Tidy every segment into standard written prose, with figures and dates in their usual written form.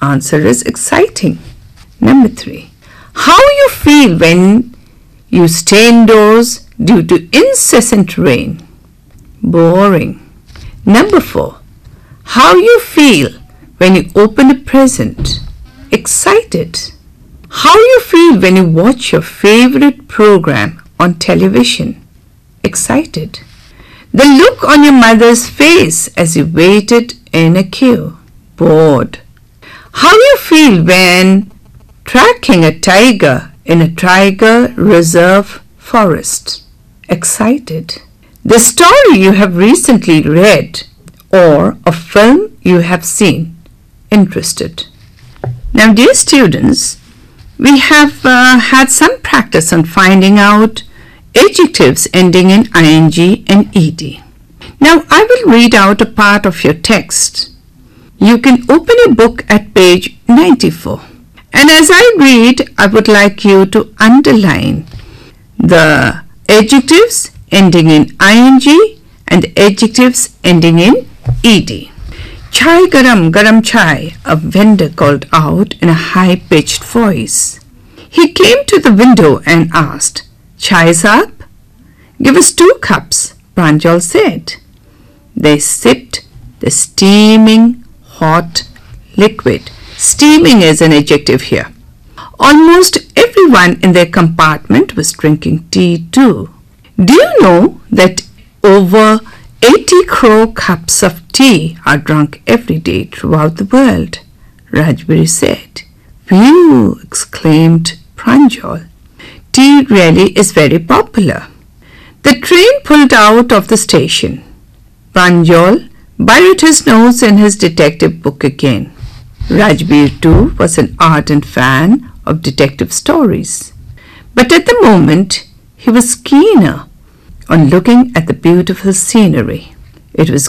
Answer is exciting. Number 3. How you feel when you stay indoors due to incessant rain? Boring. Number 4. How you feel when you open a present? Excited. How you feel when you watch your favorite program on television? Excited. The look on your mother's face as you waited in a queue? Bored. How you feel when tracking a tiger in a tiger reserve forest? Excited. The story you have recently read or a film you have seen? Interested. Now, dear students, we have had some practice on finding out adjectives ending in ing and ed. Now, I will read out a part of your text. You can open a book at page 94. And as I read, I would like you to underline the adjectives ending in ing and the adjectives ending in ed. Chai garam, garam chai, a vendor called out in a high-pitched voice. He came to the window and asked, "Chai's up?" "Give us 2 cups, Pranjal said. They sipped the steaming hot liquid. Steaming is an adjective here. Almost everyone in their compartment was drinking tea too. Do you know that over 80 crore cups of tea are drunk every day throughout the world?" Rajbir said. "Phew!" exclaimed Pranjal. "Tea really is very popular." The train pulled out of the station. Pranjal buried his nose in his detective book again. Rajbir too was an ardent fan of detective stories. But at the moment he was keener on looking at the beautiful scenery. It was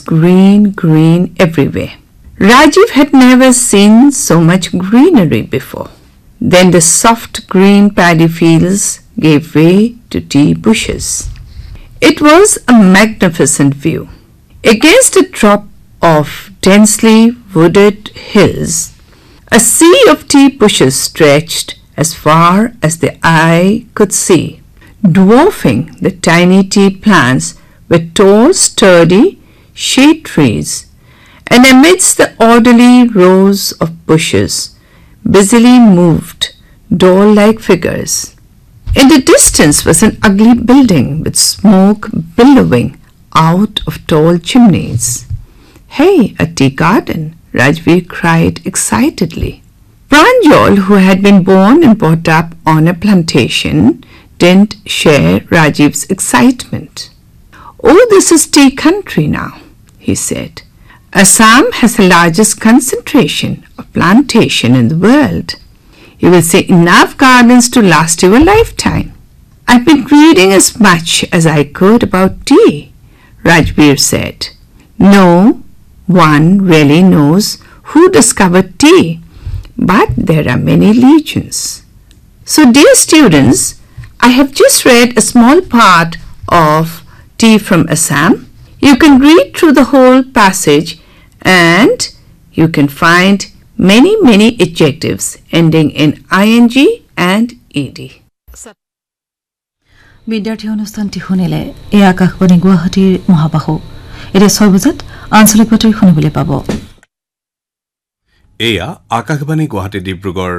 green everywhere. Rajiv had never seen so much greenery before. Then the soft green paddy fields gave way to tea bushes. It was a magnificent view. Against a drop of densely wooded hills, a sea of tea bushes stretched as far as the eye could see. Dwarfing the tiny tea plants were tall, sturdy shade trees, and amidst the orderly rows of bushes busily moved doll-like figures. In the distance was an ugly building with smoke billowing out of tall chimneys. "Hey, a tea garden!" Rajbir cried excitedly. Pranjal, who had been born and brought up on a plantation, didn't share Rajiv's excitement. "Oh, this is tea country now," he said. "Assam has the largest concentration of plantation in the world. You will see enough gardens to last you a lifetime." "I've been reading as much as I could about tea," Rajbir said. "No one really knows who discovered tea, but there are many legends." So, dear students, I have just read a small part of Tea from Assam. You can read through the whole passage and you can find many adjectives ending in ing and ed. বিদ্যাৰ্থী অনুষ্ঠানটি শুনিলে এই আকাশবাণী গুৱাহাটীৰ মহাবাহু। এতিয়া 6 বজাত আঞ্চলিক বাতৰি শুনিবলৈ পাব। এয়া আকাশবাণী গুৱাহাটী ডিব্ৰুগড়।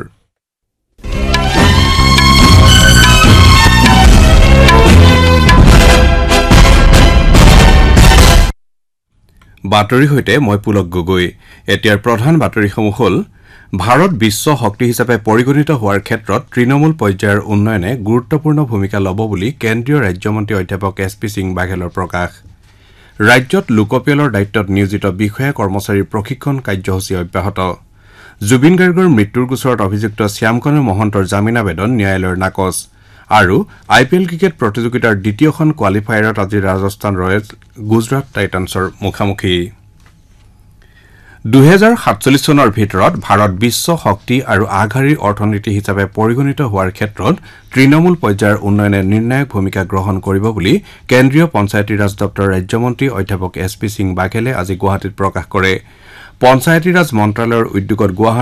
বাতৰি হৈতে মই পুলক গগৈ। এতিয়াৰ প্ৰধান বাতৰিসমূহ হ'ল ভাৰত বিশ্ব শক্তি হিচাপে পৰিগণিত হোৱাৰ ক্ষেত্ৰত তৃণমূল পৰ্যায়ৰ উন্নয়নে গুৰুত্বপূৰ্ণ ভূমিকা ল'ব বুলি কেন্দ্ৰীয় ৰাজ্যমন্ত্ৰী অধ্যাপক এছ.পি. সিং বাঘেলৰ প্ৰকাশ। ৰাজ্যত লোকপিয়লৰ দায়িত্বত নিয়োজিত বিষয়া কৰ্মচাৰীৰ প্ৰশিক্ষণ কাৰ্যসূচী অব্যাহত। জুবিন গাৰ্গৰ মৃত্যুৰ গোচৰত অভিযুক্ত শ্যামকণু মহন্তৰ জামিন আবেদন ন্যায়ালয়ৰ নাকচ। আৰু IPL ক্ৰিকেট প্ৰতিযোগিতাৰ দ্বিতীয়খন কোৱালিফায়াৰত আজি ৰাজস্থান ৰয়েলছ গুজৰাট টাইটান্সৰ মুখামুখি। 2047 চনৰ ভিতৰত ভাৰত বিশ্ব শক্তি আৰু আগশাৰীৰ অৰ্থনীতি হিচাপে পৰিগণিত হোৱাৰ ক্ষেত্ৰত তৃণমূল পৰ্যায়ৰ উন্নয়নে নিৰ্ণায়ক ভূমিকা গ্ৰহণ কৰিব বুলি কেন্দ্ৰীয় পঞ্চায়তী ৰাজ দপ্তৰৰ ৰাজ্যমন্ত্ৰী অধ্যাপক এছ.পি. সিং বাঘেলে আজি গুৱাহাটীত প্ৰকাশ কৰে। পঞ্চায়তী ৰাজ মন্ত্ৰালয়ৰ উদ্যোগত গুৱাহাটী